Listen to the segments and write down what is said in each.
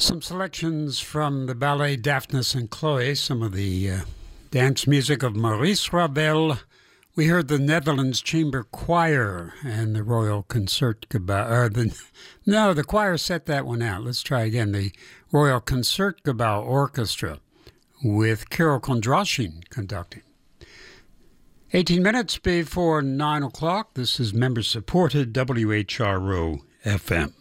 Some selections from the ballet Daphnis and Chloe, some of the dance music of Maurice Ravel. We heard the Netherlands Chamber Choir and the Royal Concertgebouw. The choir set that one out. Let's try again. The Royal Concertgebouw Orchestra with Karol Kondrashin conducting. 18 minutes before 9 o'clock. This is member-supported WHRO FM.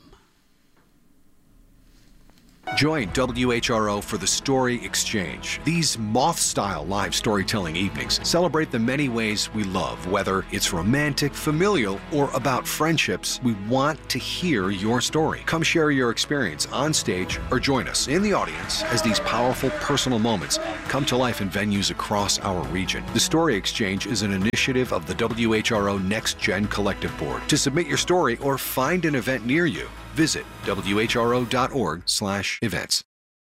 Join WHRO for the Story Exchange. These moth-style live storytelling evenings celebrate the many ways we love, whether it's romantic, familial, or about friendships. We want to hear your story. Come share your experience on stage or join us in the audience as these powerful personal moments come to life in venues across our region. The Story Exchange is an initiative of the WHRO Next Gen Collective Board. To submit your story or find an event near you, visit whro.org/events.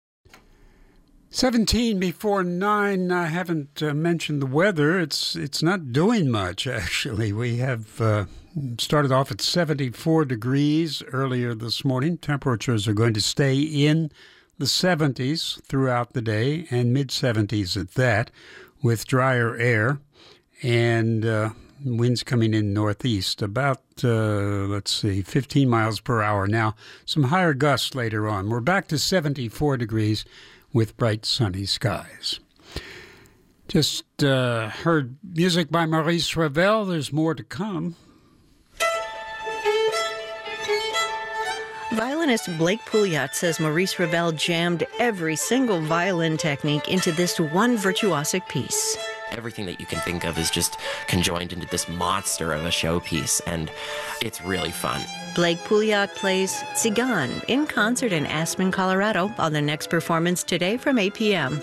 17 before 9. I haven't mentioned the weather. It's not doing much, actually. We have started off at 74 degrees earlier this morning. Temperatures are going to stay in the 70s throughout the day and mid-70s at that, with drier air and winds coming in northeast, about, 15 miles per hour. Now, some higher gusts later on. We're back to 74 degrees with bright sunny skies. Just heard music by Maurice Ravel. There's more to come. Violinist Blake Pouliot says Maurice Ravel jammed every single violin technique into this one virtuosic piece. Everything that you can think of is just conjoined into this monster of a showpiece, and it's really fun. Blake Pouliot plays Tzigan in concert in Aspen, Colorado on their next performance today from 8 p.m.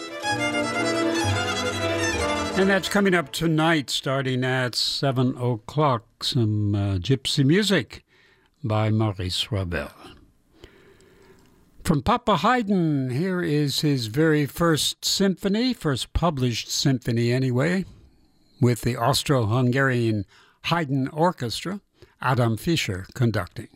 And that's coming up tonight starting at 7 o'clock. Some gypsy music by Maurice Ravel. From Papa Haydn, here is his very first symphony, first published symphony anyway, with the Austro-Hungarian Haydn Orchestra, Adam Fischer conducting.